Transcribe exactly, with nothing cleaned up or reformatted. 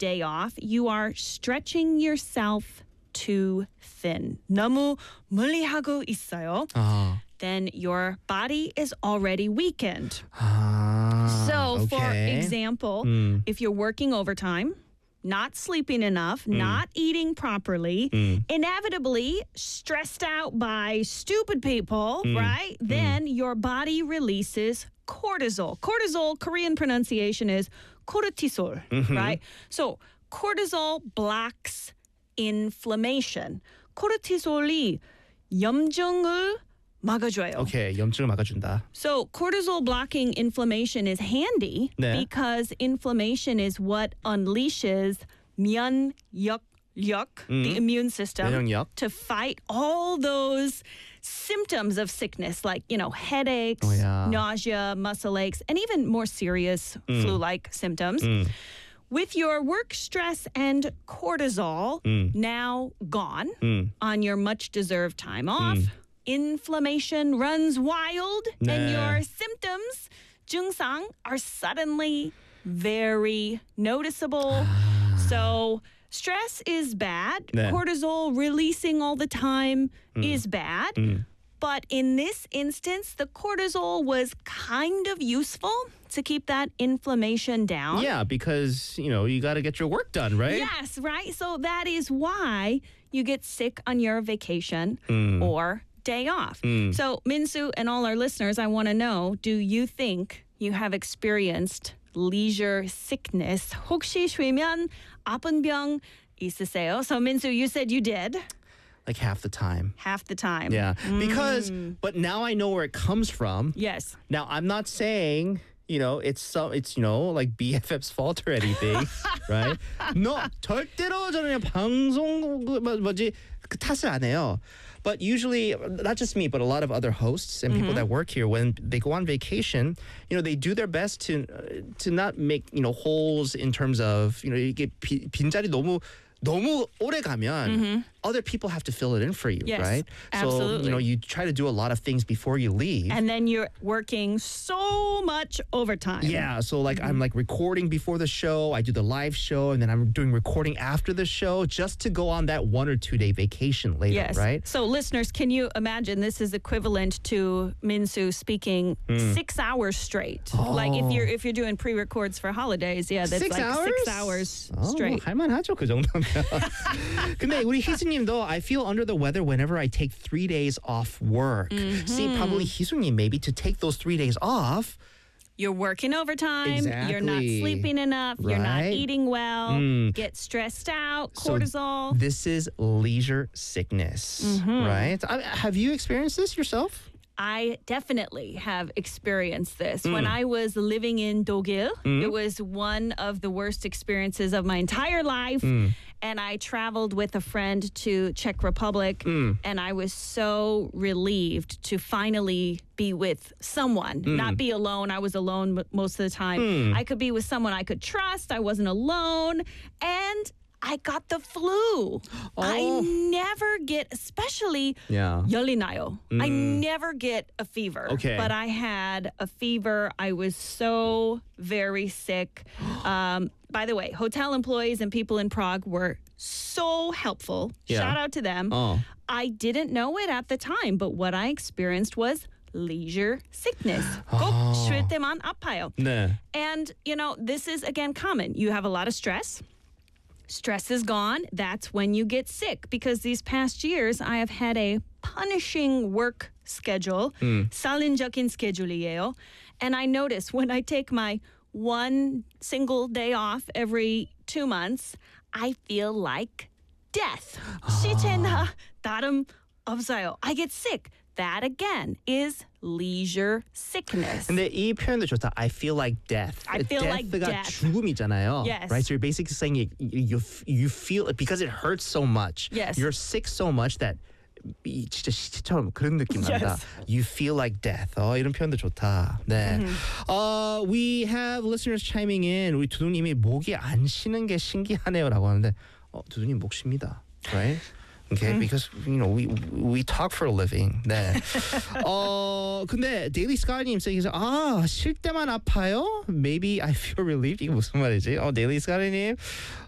day off, you are stretching yourself too thin. 너무 무리하고 있어요. 어. Then your body is already weakened. 아, So, for okay. example, 음. if you're working overtime, not sleeping enough, not eating properly, 음. inevitably stressed out by stupid people, right? Then your body releases cortisol. Cortisol, Korean pronunciation is cortisol, right? So cortisol blocks inflammation. 코르티솔이 염증을 막아줘요. Okay, 염증을 막아준다. So cortisol blocking inflammation is handy 네. because inflammation is what unleashes 면역력, the immune system, 면역력. to fight all those symptoms of sickness like, you know, headaches, Oh, yeah. nausea, muscle aches, and even more serious flu-like symptoms. With your work stress and cortisol now gone on your much-deserved time off, inflammation runs wild and 네. your symptoms, 증상, are suddenly very noticeable. So stress is bad. 네. Cortisol releasing all the time is bad. But in this instance, the cortisol was kind of useful to keep that inflammation down. Yeah, because, you know, you got to get your work done, right? Yes, right? So that is why you get sick on your vacation or day off. So, Minsu and all our listeners, I want to know, do you think you have experienced leisure sickness? 혹시 쉬면 아픈 병 있으세요? So, Minsu, you said you did. Like half the time. Half the time. Yeah, because, but now I know where it comes from. Yes. Now, I'm not saying, you know, it's so, it's, you know, like B F F's fault or anything, right? No, 절대로 저는 방송, 그, 뭐, 뭐지, 그 탓을 안 해요. But usually, not just me, but a lot of other hosts and people that work here, when they go on vacation, you know, they do their best to uh, to not make, you know, holes in terms of, you know, 이게 비, 빈자리 너무 너무 오래 가면 other people have to fill it in for you, Yes, right? So, absolutely. you know, you try to do a lot of things before you leave. And then you're working so much overtime. Yeah, so like I'm like recording before the show, I do the live show, and then I'm doing recording after the show just to go on that one or two day vacation later, Yes. right? So, listeners, can you imagine this is equivalent to Minsu speaking six hours straight? Like if you're if you're doing pre-records for holidays, yeah, that's Six like hours? six hours 어, straight. 할만하죠 그 정도면. 근데 우리 희수님도 I feel under the weather whenever I take three days off work. See, probably 희수님 maybe to take those three days off. You're working overtime. You're not Exactly. sleeping enough. You're not Right? eating well. Get stressed out. So Cortisol. this is leisure sickness, right? I, have you experienced this yourself? I definitely have experienced this. When I was living in Dogil, it was one of the worst experiences of my entire life. And I traveled with a friend to Czech Republic, and I was so relieved to finally be with someone, not be alone. I was alone m- most of the time. I could be with someone I could trust. I wasn't alone. And I got the flu. I never get, especially Yeah. 열이 나요. I never get a fever. Okay. But I had a fever. I was so very sick. Um, by the way, hotel employees and people in Prague were so helpful. Yeah. Shout out to them. Oh. I didn't know it at the time, but what I experienced was leisure sickness. 꼭 쉴 때만 아파요. 네. And, you know, this is, again, common. You have a lot of stress. Stress is gone. That's when you get sick. Because these past years, I have had a punishing work schedule. 살인적인 스케줄이에요. And I notice when I take my one single day off every two months, I feel like death. 시체나 다름 없어요. I get sick. That again is leisure sickness. 근데 이 표현도 좋다. I feel like death. I feel like Death가 death. 죽음이잖아요. Yes. Right? So you're basically saying you, you, you feel it because it hurts so much. Yes. You're sick so much that 이 진짜 시체처럼 그런 느낌 난다. Yes. You feel like death. 어, 이런 표현도 좋다. 네. Uh, we have listeners chiming in. 우리 두두님이 목이 안 쉬는 게 신기하네요라고 하는데 어, 두두님 목 쉽니다. Right? Okay, because you know we we talk for a living. 네. 어 근데 데일리 스카이님 saying 아 쉴 때만 아파요? Maybe I feel relieved. 이게 무슨 말이지? 어 데일리 스카이님